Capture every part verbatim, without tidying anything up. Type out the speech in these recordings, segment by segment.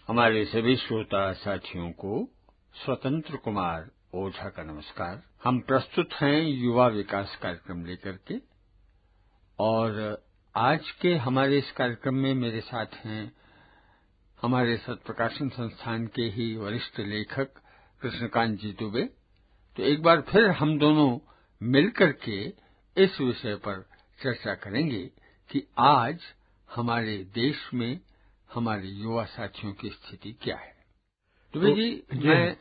हमारे सभी श्रोता साथियों को स्वतंत्र कुमार ओझा का नमस्कार। हम प्रस्तुत हैं युवा विकास कार्यक्रम लेकर के, और आज के हमारे इस कार्यक्रम में मेरे साथ हैं हमारे सत्प्रकाशन संस्थान के ही वरिष्ठ लेखक कृष्णकांत जी दुबे। तो एक बार फिर हम दोनों मिलकर के इस विषय पर चर्चा करेंगे कि आज हमारे देश में हमारे युवा साथियों की स्थिति क्या है। दुबे जी, जी, मैं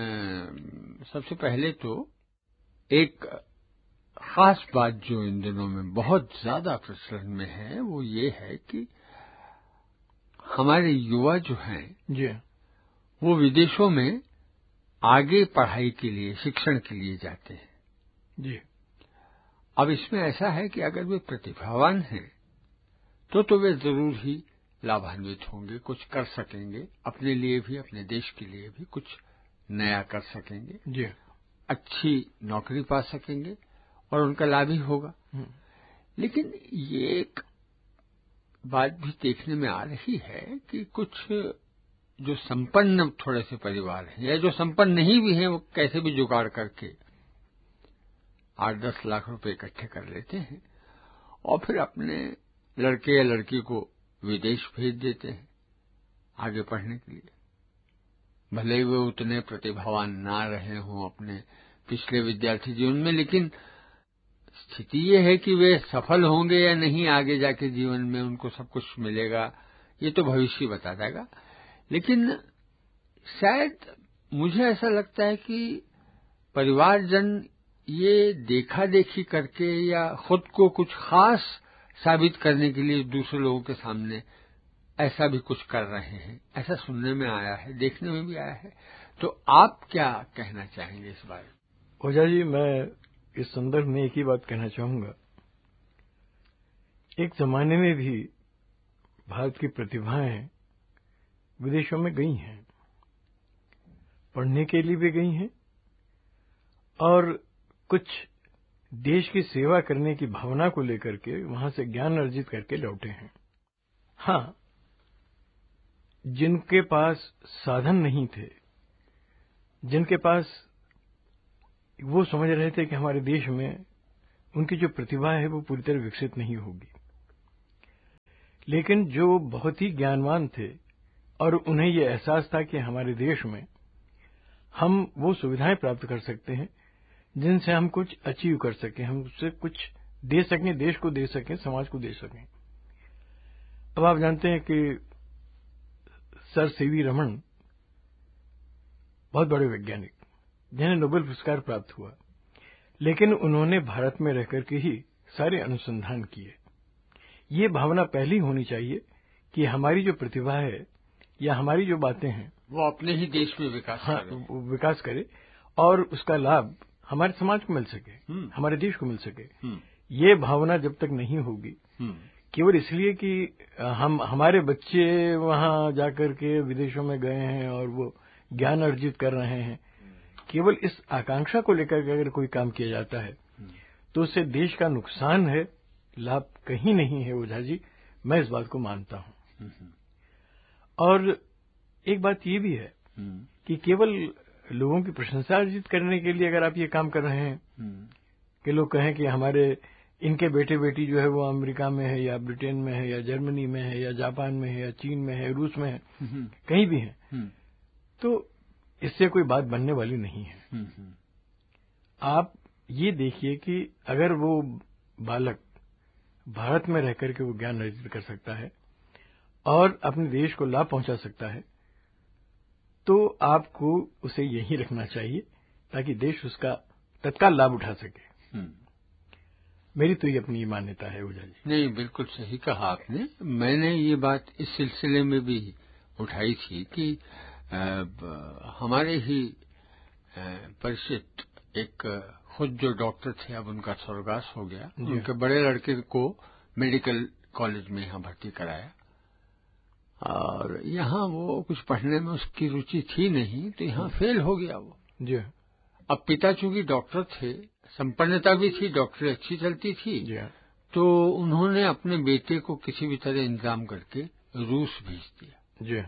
आ, सबसे पहले तो एक खास बात जो इन दिनों में बहुत ज्यादा प्रचलन में है वो ये है कि हमारे युवा जो हैं जी वो विदेशों में आगे पढ़ाई के लिए, शिक्षण के लिए जाते हैं। जी अब इसमें ऐसा है कि अगर वे प्रतिभावान हैं तो तो वे जरूर ही लाभान्वित होंगे, कुछ कर सकेंगे, अपने लिए भी अपने देश के लिए भी कुछ नया कर सकेंगे, जी अच्छी नौकरी पा सकेंगे और उनका लाभ ही होगा। लेकिन ये एक बात भी देखने में आ रही है कि कुछ जो संपन्न थोड़े से परिवार हैं या जो संपन्न नहीं भी हैं, वो कैसे भी जुगाड़ करके आठ दस लाख रुपए इकट्ठे कर लेते हैं और फिर अपने लड़के या लड़की को विदेश भेज देते हैं आगे पढ़ने के लिए। भले ही वे उतने प्रतिभावान ना रहे हों अपने पिछले विद्यार्थी जीवन में, लेकिन स्थिति ये है कि वे सफल होंगे या नहीं आगे जाके जीवन में, उनको सब कुछ मिलेगा ये तो भविष्य बता देगा। लेकिन शायद मुझे ऐसा लगता है कि परिवारजन ये देखा देखी करके या खुद को कुछ खास साबित करने के लिए दूसरे लोगों के सामने ऐसा भी कुछ कर रहे हैं, ऐसा सुनने में आया है, देखने में भी आया है। तो आप क्या कहना चाहेंगे इस बारे में? ओझा जी, मैं इस संदर्भ में एक ही बात कहना चाहूंगा। एक जमाने में भी भारत की प्रतिभाएं विदेशों में गई हैं, पढ़ने के लिए भी गई हैं और कुछ देश की सेवा करने की भावना को लेकर के वहां से ज्ञान अर्जित करके लौटे हैं। हाँ, जिनके पास साधन नहीं थे, जिनके पास वो समझ रहे थे कि हमारे देश में उनकी जो प्रतिभा है वो पूरी तरह विकसित नहीं होगी, लेकिन जो बहुत ही ज्ञानवान थे और उन्हें ये एहसास था कि हमारे देश में हम वो सुविधाएं प्राप्त कर सकते हैं जिनसे हम कुछ अचीव कर सकें, हम उससे कुछ दे सकें, देश को दे सकें, समाज को दे सकें। अब आप जानते हैं कि सर सीवी रमन बहुत बड़े वैज्ञानिक जिन्हें नोबेल पुरस्कार प्राप्त हुआ, लेकिन उन्होंने भारत में रहकर के ही सारे अनुसंधान किए। ये भावना पहली होनी चाहिए कि हमारी जो प्रतिभा है या हमारी जो बातें हैं वो अपने ही देश में विकास हाँ, करे। विकास करे और उसका लाभ हमारे समाज को मिल सके, हमारे देश को मिल सके। ये भावना जब तक नहीं होगी, केवल इसलिए कि हम हमारे बच्चे वहां जाकर के विदेशों में गए हैं और वो ज्ञान अर्जित कर रहे हैं, केवल इस आकांक्षा को लेकर के अगर कोई काम किया जाता है तो उससे देश का नुकसान है, लाभ कहीं नहीं है। ओझा जी, मैं इस बात को मानता हूं। और एक बात ये भी है कि केवल लोगों की प्रशंसा अर्जित करने के लिए अगर आप ये काम कर रहे हैं कि लोग कहें कि हमारे इनके बेटे बेटी जो है वो अमेरिका में है या ब्रिटेन में है या जर्मनी में है या जापान में है या चीन में है, रूस में है, कहीं भी है, तो इससे कोई बात बनने वाली नहीं है। आप ये देखिए कि अगर वो बालक भारत में रह करके वो ज्ञान अर्जित कर सकता है और अपने देश को लाभ पहुंचा सकता है, तो आपको उसे यहीं रखना चाहिए ताकि देश उसका तत्काल लाभ उठा सके। मेरी तो ये अपनी मान्यता है। ओझा जी, नहीं, बिल्कुल सही कहा आपने। मैंने ये बात इस सिलसिले में भी उठाई थी कि आ, हमारे ही परिचित एक खुद जो डॉक्टर थे, अब उनका स्वर्गवास हो गया, उनके बड़े लड़के को मेडिकल कॉलेज में यहाँ भर्ती कराया और यहाँ वो कुछ पढ़ने में उसकी रुचि थी नहीं, तो यहाँ फेल हो गया वो जी। अब पिता चूंकि डॉक्टर थे, संपन्नता भी थी, डॉक्टरी अच्छी चलती थी, तो उन्होंने अपने बेटे को किसी भी तरह इंतजाम करके रूस भेज दिया जी।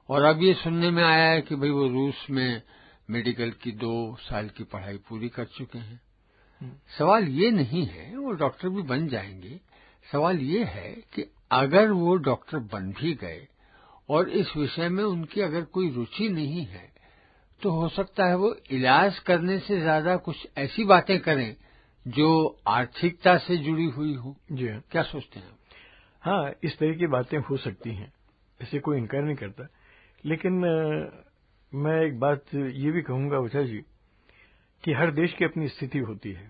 और अब ये सुनने में आया है कि भाई वो रूस में मेडिकल की दो साल की पढ़ाई पूरी कर चुके हैं। सवाल ये नहीं है वो डॉक्टर भी बन जाएंगे, सवाल ये है कि अगर वो डॉक्टर बन भी गए और इस विषय में उनकी अगर कोई रुचि नहीं है तो हो सकता है वो इलाज करने से ज्यादा कुछ ऐसी बातें करें जो आर्थिकता से जुड़ी हुई हो। जी हाँ, क्या सोचते हैं आप? हाँ, इस तरह की बातें हो सकती हैं, इसे कोई इनकार नहीं करता। लेकिन आ, मैं एक बात ये भी कहूंगा ओझा जी कि हर देश की अपनी स्थिति होती है,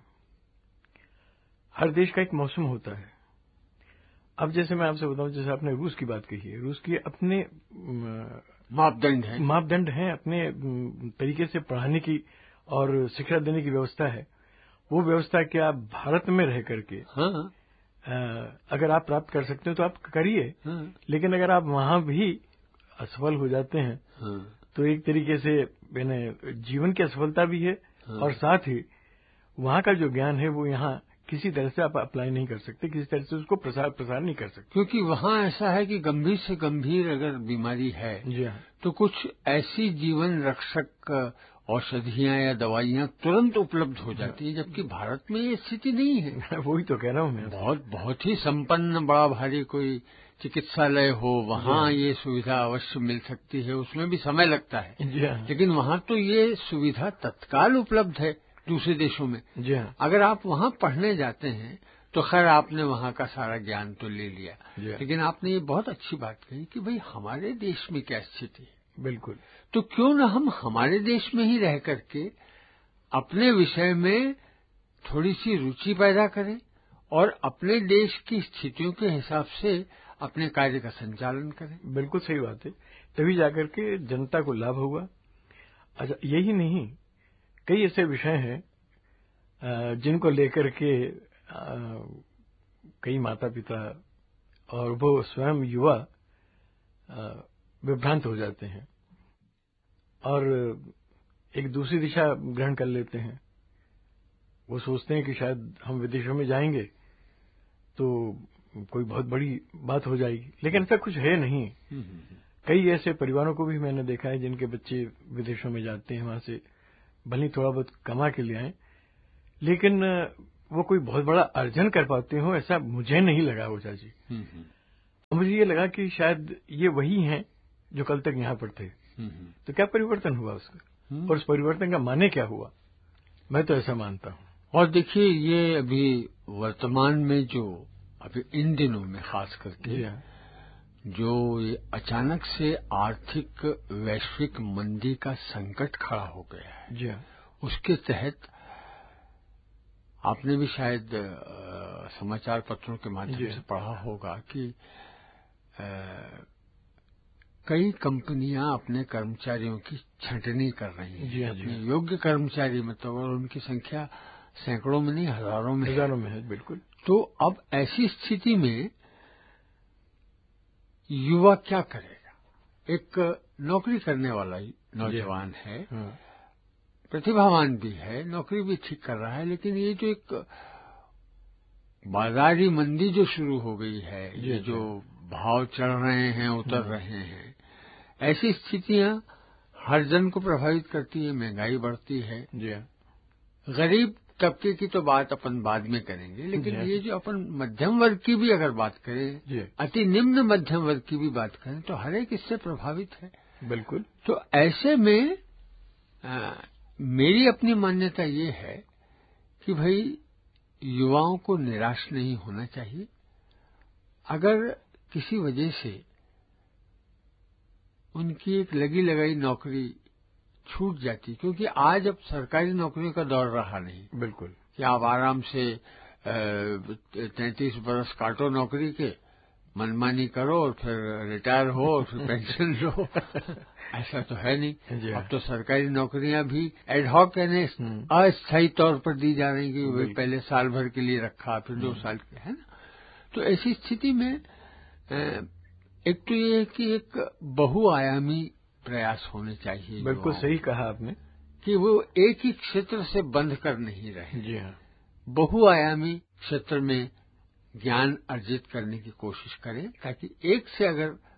हर देश का एक मौसम होता है। अब जैसे मैं आपसे बताऊं, जैसे आपने रूस की बात कही है, रूस की अपने मापदंड है मापदंड हैं, अपने तरीके से पढ़ाने की और शिक्षा देने की व्यवस्था है। वो व्यवस्था क्या भारत में रह करके हाँ। अगर आप प्राप्त कर सकते हो तो आप करिए। हाँ। लेकिन अगर आप वहां भी असफल हो जाते हैं हाँ। तो एक तरीके से मैंने जीवन की असफलता भी है। हाँ। और साथ ही वहां का जो ज्ञान है वो यहाँ किसी तरह से आप अप्लाई नहीं कर सकते, किसी तरह से उसको प्रसार प्रसार नहीं कर सकते, क्योंकि वहां ऐसा है कि गंभीर से गंभीर अगर बीमारी है जी हाँ, तो कुछ ऐसी जीवन रक्षक औषधियां या दवाइयां तुरंत उपलब्ध हो जाती है, जबकि भारत में ये स्थिति नहीं है। वही तो कह रहा हूं मैं। बहुत बहुत ही संपन्न बड़ा भारी कोई चिकित्सालय हो वहां ये सुविधा अवश्य मिल सकती है, उसमें भी समय लगता है। जी हाँ। लेकिन वहां तो ये सुविधा तत्काल उपलब्ध है दूसरे देशों में। जी हाँ। अगर आप वहां पढ़ने जाते हैं तो खैर आपने वहां का सारा ज्ञान तो ले लिया, लेकिन आपने ये बहुत अच्छी बात कही कि भाई हमारे देश में क्या स्थिति है। बिल्कुल। तो क्यों न हम हमारे देश में ही रह करके अपने विषय में थोड़ी सी रुचि पैदा करें और अपने देश की स्थितियों के हिसाब से अपने कार्य का संचालन करें। बिल्कुल सही बात है, तभी जाकर के जनता को लाभ होगा। अच्छा, यही नहीं, कई ऐसे विषय हैं जिनको लेकर के कई माता पिता और वो स्वयं युवा विभ्रांत हो जाते हैं और एक दूसरी दिशा ग्रहण कर लेते हैं। वो सोचते हैं कि शायद हम विदेशों में जाएंगे तो कोई बहुत बड़ी बात हो जाएगी, लेकिन ऐसा कुछ है नहीं। कई ऐसे परिवारों को भी मैंने देखा है जिनके बच्चे विदेशों में जाते हैं, वहां से भले थोड़ा बहुत कमा के ले आए, लेकिन वो कोई बहुत बड़ा अर्जन कर पाते हो ऐसा मुझे नहीं लगा ओझा जी। मुझे ये लगा कि शायद ये वही हैं जो कल तक यहाँ पर थे। तो क्या परिवर्तन हुआ उसका और उस परिवर्तन का माने क्या हुआ, मैं तो ऐसा मानता हूँ। और देखिए ये अभी वर्तमान में जो अभी इन दिनों में खास करके जो ये अचानक से आर्थिक वैश्विक मंदी का संकट खड़ा हो गया है, जी उसके तहत आपने भी शायद आ, समाचार पत्रों के माध्यम से पढ़ा होगा कि आ, कई कंपनियां अपने कर्मचारियों की छंटनी कर रही हैं। जी अपने योग्य कर्मचारी मतलब, और उनकी संख्या सैकड़ों में नहीं हजारों में हजारों में है। बिल्कुल। तो अब ऐसी स्थिति में युवा क्या करेगा? एक नौकरी करने वाला नौजवान है, प्रतिभावान भी है, नौकरी भी ठीक कर रहा है, लेकिन ये जो एक बाजारी मंदी जो शुरू हो गई है, ये जो भाव चढ़ रहे हैं उतर रहे हैं, ऐसी स्थितियां हर जन को प्रभावित करती है। महंगाई बढ़ती है, गरीब तबके की तो बात अपन बाद में करेंगे, लेकिन ये जो अपन मध्यम वर्ग की भी अगर बात करें, अति निम्न मध्यम वर्ग की भी बात करें, तो हर एक इससे प्रभावित है। बिल्कुल। तो ऐसे में आ, मेरी अपनी मान्यता ये है कि भाई युवाओं को निराश नहीं होना चाहिए। अगर किसी वजह से उनकी एक लगी लगाई नौकरी छूट जाती, क्योंकि आज अब सरकारी नौकरियों का दौर रहा नहीं। बिल्कुल। कि आप आराम से तैंतीस बरस काटो नौकरी के, मनमानी करो और फिर रिटायर हो और फिर पेंशन लो ऐसा तो है नहीं। अब तो सरकारी नौकरियां भी एडहॉक यानी अस्थायी तौर पर दी जा रही कि भाई पहले साल भर के लिए रखा, फिर दो साल के, है ना। तो ऐसी स्थिति में एक तो ये है कि एक बहुआयामी प्रयास होने चाहिए। बिल्कुल सही कहा आपने कि वो एक ही क्षेत्र से बंध कर नहीं रहे। जी हाँ, बहुआयामी क्षेत्र में ज्ञान अर्जित करने की कोशिश करें, ताकि एक से अगर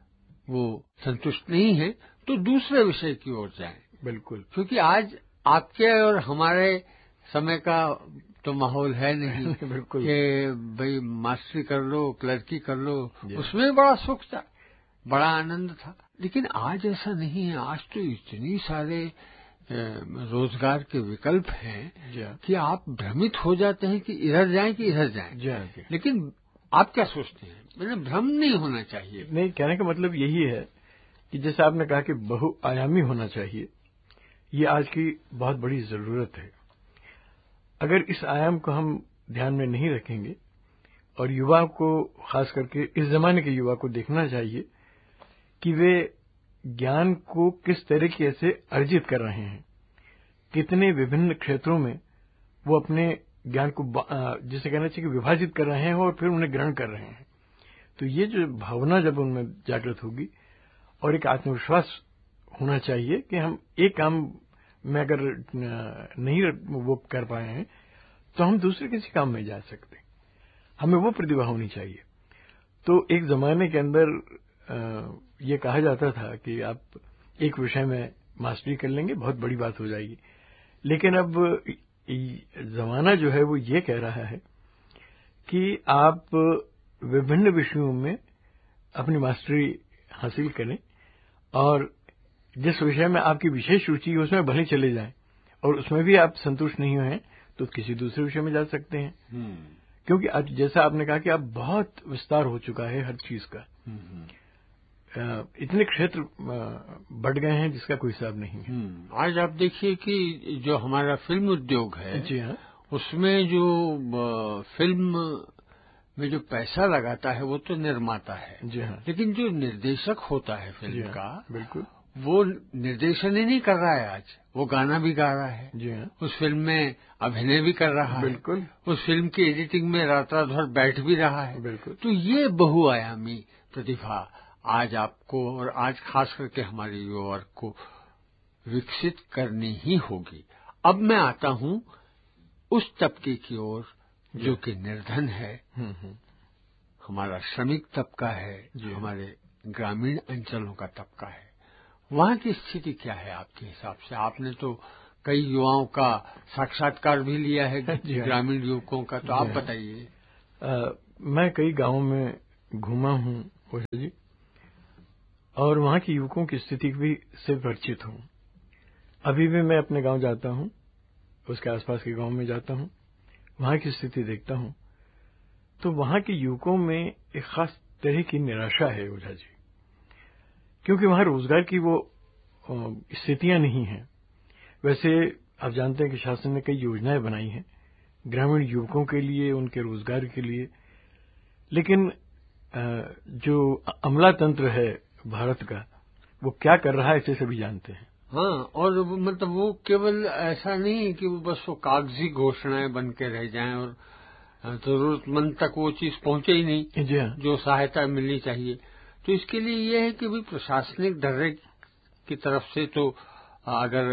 वो संतुष्ट नहीं है तो दूसरे विषय की ओर जाएं। बिल्कुल, क्योंकि आज आपके और हमारे समय का तो माहौल है नहीं बिल्कुल कि भाई मास्टरी कर लो, क्लर्की कर लो, उसमें बड़ा सुख था, बड़ा आनंद था। लेकिन आज ऐसा नहीं है। आज तो इतनी सारे रोजगार के विकल्प हैं कि आप भ्रमित हो जाते हैं कि इधर जाएं कि इधर जाएं। लेकिन आप क्या सोचते हैं? मैंने भ्रम नहीं होना चाहिए। नहीं, कहने का मतलब यही है कि जैसे आपने कहा कि बहुआयामी होना चाहिए, ये आज की बहुत बड़ी जरूरत है। अगर इस आयाम को हम ध्यान में नहीं रखेंगे और युवा को, खास करके इस जमाने के युवा को देखना चाहिए कि वे ज्ञान को किस तरीके से अर्जित कर रहे हैं, कितने विभिन्न क्षेत्रों में वो अपने ज्ञान को, जिसे कहना चाहिए कि विभाजित कर रहे हैं और फिर उन्हें ग्रहण कर रहे हैं। तो ये जो भावना जब उनमें जागृत होगी और एक आत्मविश्वास होना चाहिए कि हम एक काम में अगर नहीं वो कर पाए हैं तो हम दूसरे किसी काम में जा सकते, हमें वो प्रतिभा होनी चाहिए। तो एक जमाने के अंदर ये कहा जाता था कि आप एक विषय में मास्टरी कर लेंगे, बहुत बड़ी बात हो जाएगी। लेकिन अब जमाना जो है वो ये कह रहा है कि आप विभिन्न विषयों में अपनी मास्टरी हासिल करें और जिस विषय में आपकी विशेष रुचि है उसमें भले चले जाएं, और उसमें भी आप संतुष्ट नहीं हुए हैं तो किसी दूसरे विषय में जा सकते हैं। क्योंकि आज जैसा आपने कहा कि अब बहुत विस्तार हो चुका है हर चीज का, इतने क्षेत्र बढ़ गए हैं जिसका कोई हिसाब नहीं है। आज आप देखिए कि जो हमारा फिल्म उद्योग है, जी हाँ, उसमें जो फिल्म में जो पैसा लगाता है वो तो निर्माता है। जी हाँ, लेकिन जो निर्देशक होता है फिल्म का, बिल्कुल, वो निर्देशन ही नहीं कर रहा है। आज वो गाना भी गा रहा है, जी हाँ, उस फिल्म में अभिनय भी कर रहा है, बिल्कुल, उस फिल्म की एडिटिंग में रात रात भर बैठ भी रहा है। बिल्कुल। तो ये बहुआयामी प्रतिभा आज आपको और आज खास करके हमारे युवा वर्ग को विकसित करनी ही होगी। अब मैं आता हूँ उस तबके की ओर जो कि निर्धन है, हमारा श्रमिक तबका है, जो हमारे ग्रामीण अंचलों का तबका है। वहाँ की स्थिति क्या है आपके हिसाब से? आपने तो कई युवाओं का साक्षात्कार भी लिया है, ग्रामीण युवकों का, तो आप बताइए। मैं कई गांवों में घूमा हूँ जी, और वहाँ के युवकों की स्थिति भी से परिचित हूँ। अभी भी मैं अपने गांव जाता हूँ, उसके आसपास के गांव में जाता हूँ, वहाँ की स्थिति देखता हूँ, तो वहाँ के युवकों में एक खास तरह की निराशा है ओझा जी, क्योंकि वहाँ रोजगार की वो स्थितियां नहीं हैं। वैसे आप जानते हैं कि शासन ने कई योजनाएं बनाई हैं ग्रामीण युवकों के लिए, उनके रोजगार के लिए, लेकिन जो अमला तंत्र है भारत का वो क्या कर रहा है इसे सभी जानते हैं। हाँ, और मतलब वो केवल ऐसा नहीं है कि वो बस वो कागजी घोषणाएं बन के रह जाएं और जरूरतमंद तक वो चीज पहुंचे ही नहीं जी हाँ, जो सहायता मिलनी चाहिए। तो इसके लिए ये है कि भी प्रशासनिक ढर्रे की तरफ से तो अगर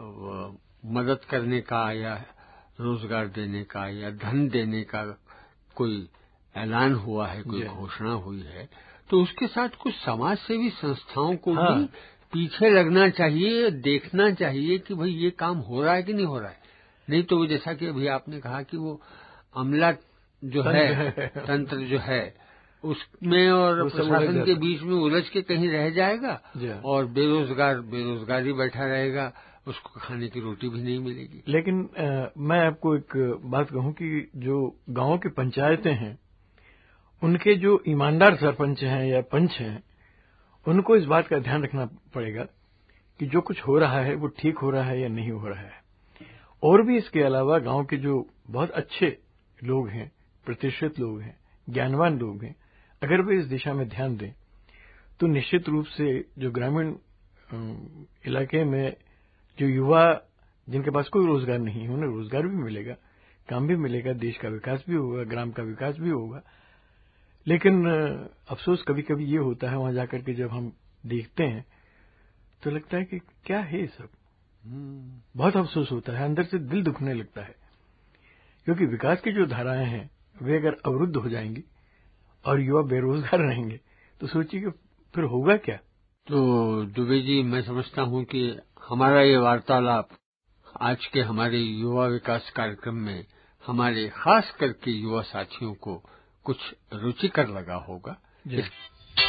मदद करने का या रोजगार देने का या धन देने का कोई ऐलान हुआ है, कोई घोषणा हुई है, तो उसके साथ कुछ समाज सेवी संस्थाओं को हाँ। भी पीछे लगना चाहिए, देखना चाहिए कि भाई ये काम हो रहा है कि नहीं हो रहा है। नहीं तो जैसा कि अभी आपने कहा कि वो अमला जो है, तंत्र जो है, उसमें और प्रशासन के बीच में उलझ के कहीं रह जाएगा और बेरोजगार बेरोजगारी बैठा रहेगा, उसको खाने की रोटी भी नहीं मिलेगी। लेकिन आ, मैं आपको एक बात कहूं कि जो गांवों की पंचायतें हैं, उनके जो ईमानदार सरपंच हैं या पंच हैं, उनको इस बात का ध्यान रखना पड़ेगा कि जो कुछ हो रहा है वो ठीक हो रहा है या नहीं हो रहा है। और भी इसके अलावा गांव के जो बहुत अच्छे लोग हैं, प्रतिष्ठित लोग हैं, ज्ञानवान लोग हैं, अगर वे इस दिशा में ध्यान दें तो निश्चित रूप से जो ग्रामीण इलाके में जो युवा जिनके पास कोई रोजगार नहीं है, उन्हें रोजगार भी मिलेगा, काम भी मिलेगा, देश का विकास भी होगा, ग्राम का विकास भी होगा। लेकिन अफसोस कभी कभी ये होता है, वहां जाकर के जब हम देखते हैं तो लगता है कि क्या है ये सब। बहुत अफसोस होता है, अंदर से दिल दुखने लगता है, क्योंकि विकास की जो धाराएं हैं वे अगर अवरुद्ध हो जाएंगी और युवा बेरोजगार रहेंगे तो सोचिए कि फिर होगा क्या? तो दुबे जी, मैं समझता हूं कि हमारा ये वार्तालाप आज के हमारे युवा विकास कार्यक्रम में हमारे खास करके युवा साथियों को कुछ रुचिकर लगा होगा।